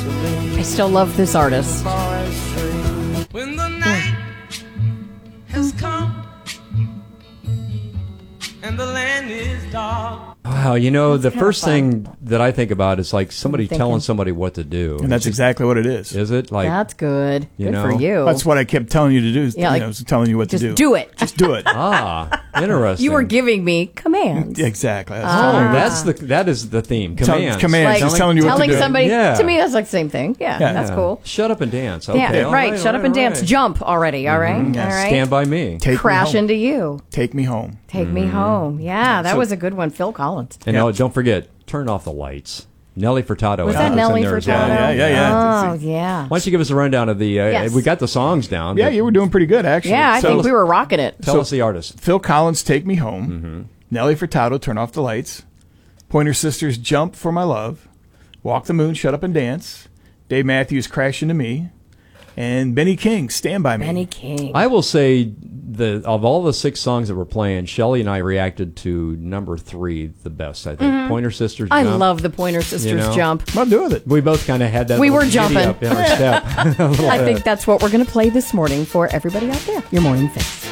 I still love this artist. When the night has come and the land is dark. Wow, you know, the kinda first fun. thing that I think about is like somebody thinking? telling somebody what to do. And that's exactly what it is. Is it? Like, That's good. you Good for know, you. That's what I kept telling you to do. Yeah, like, telling you what just to do. do it. Just do it. interesting. You were giving me commands. Exactly. I was Oh, telling you. that is the theme. Tell- Commands. commands. Like Just telling you what to telling do. somebody, Yeah. to me, that's like the same thing. Yeah, Yeah. that's cool. Shut up and dance. Okay, Yeah, all right. Shut up and all dance. right. Jump already, all right? Yes. All right. Stand by me. Take Crash me home. into you. Take me home. Take me home. Yeah, that was a good one. Phil Collins. And Yeah. no, don't forget, turn off the lights. Nelly Furtado. Was is that in Nelly there as well. Furtado? Yeah. Oh, yeah. Why don't you give us a rundown of the? Yes. We got the songs down. Yeah, but you were doing pretty good, actually. Yeah, I So, think we were rocking it. Tell us the artist. Phil Collins, Take Me Home. Nelly Furtado, Turn Off the Lights. Pointer Sisters, Jump for My Love. Walk the Moon, Shut Up and Dance. Dave Matthews, Crash Into Me. And Benny King, Stand By Me. Benny King. I will say of all the 6 songs that we're playing, Shelley and I reacted to number 3 the best. I think Pointer Sisters. I Jump. love the Pointer Sisters know? jump. I'll do with it. We both kind of had that. We little were jumping. giddy up in our step. I think that's what we're going to play this morning for everybody out there. Your morning fix.